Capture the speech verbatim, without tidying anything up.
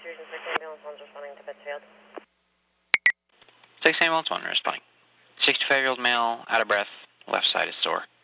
Fusion six ambulance one responding to Pittsfield. six ambulance one responding. sixty-five-year-old male, out of breath, left side is sore.